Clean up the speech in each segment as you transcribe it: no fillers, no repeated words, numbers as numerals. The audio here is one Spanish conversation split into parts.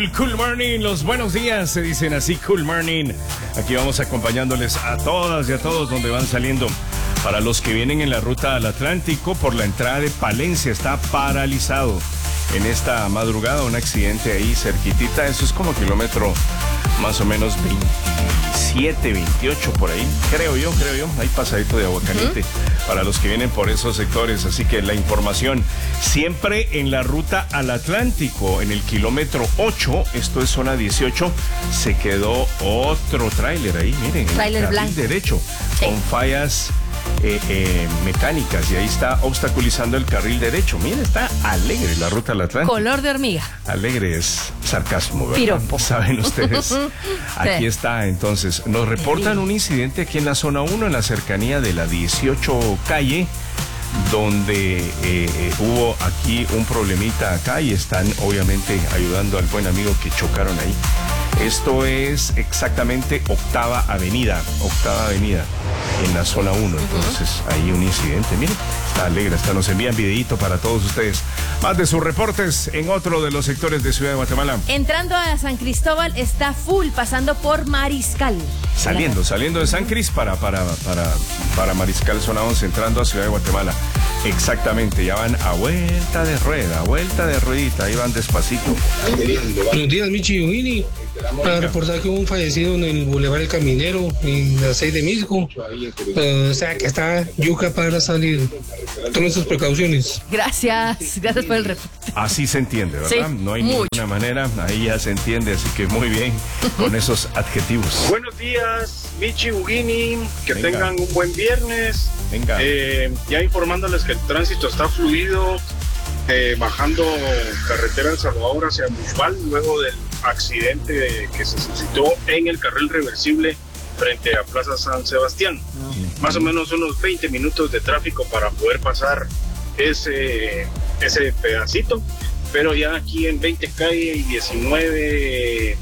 Cool Morning, los buenos días, se dicen así, Cool Morning. Aquí vamos acompañándoles a todas y a todos donde van saliendo. Para los que vienen en la ruta al Atlántico, por la entrada de Palencia está paralizado. En esta madrugada, un accidente ahí cerquitita, eso es como kilómetro más o menos 27, 28 por ahí, creo yo, ahí pasadito de Agua Caliente, para los que vienen por esos sectores. Así que la información, siempre en la ruta al Atlántico, en el kilómetro 8, esto es zona 18, se quedó otro tráiler ahí, miren, tráiler blanco derecho, sí, con fallas mecánicas, y ahí está obstaculizando el carril derecho. Mira, está alegre la ruta al Atlántico. Color de hormiga. Alegre es sarcasmo, ¿verdad? Piropo. Saben ustedes. Aquí está, entonces. Nos reportan un incidente aquí en la zona 1, en la cercanía de la 18 calle, donde hubo aquí un problemita acá y están obviamente ayudando al buen amigo que chocaron ahí. Esto es exactamente Octava Avenida en la zona 1. Entonces, ahí un incidente. Miren, está alegre, nos envían videíto para todos ustedes. Más de sus reportes en otro de los sectores de Ciudad de Guatemala. Entrando a San Cristóbal está full, pasando por Mariscal. Saliendo de San Cris para Mariscal, zona 11, entrando a Ciudad de Guatemala. Exactamente, ya van a vuelta de ruedita, ahí van despacito. Buenos días, Michi y Eugeni. Para reportar que hubo un fallecido en el Boulevard El Caminero, en la 6 de Misco. O sea, que está yuca para salir. Tomen sus precauciones. Gracias por el reporte. Así se entiende, ¿verdad? Sí, no hay ninguna manera, ahí ya se entiende, así que muy bien con esos adjetivos. Buenos días, Michi, Eugeni, que tengan un buen viernes. Venga. Ya informándoles que el tránsito está fluido, bajando carretera El Salvador hacia Mushbal, luego del accidente que se suscitó en el carril reversible frente a Plaza San Sebastián. Más o menos unos 20 minutos de tráfico para poder pasar ese pedacito, pero ya aquí en 20 calle y 19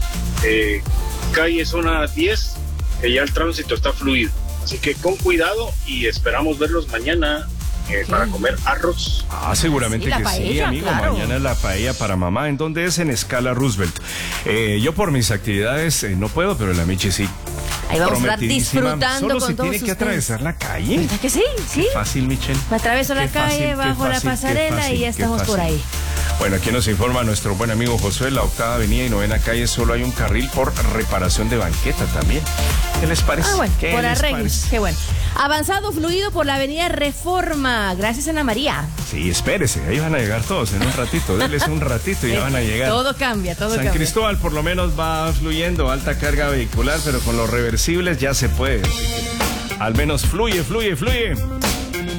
calle zona 10, que ya el tránsito está fluido. Así que con cuidado y esperamos verlos mañana para comer arroz. Seguramente sí, que paella, sí, amigo. claro. Mañana la paella para mamá. ¿En dónde es? En Escala Roosevelt. Yo por mis actividades no puedo, pero la Michi sí. Ahí vamos a estar disfrutando Solo con se todos tiene que ustedes. atravesar la calle. ¿Verdad que sí? Sí. Fácil, Michelle. Me atraveso la calle, bajo la pasarela y ya estamos por ahí. Bueno, aquí nos informa nuestro buen amigo Josué, la Octava Avenida y 9ª calle solo hay un carril por reparación de banqueta también. ¿Qué les parece? Bueno, ¿Qué por les arreglos. parece? Qué bueno. Avanzado fluido por la avenida Reforma. Gracias, Ana María. Sí, espérese, ahí van a llegar todos en un ratito. Denles un ratito y ya van a llegar. Todo cambia, todo San cambia. Cristóbal por lo menos va fluyendo, alta carga vehicular, pero con los reversibles ya se puede. Al menos fluye.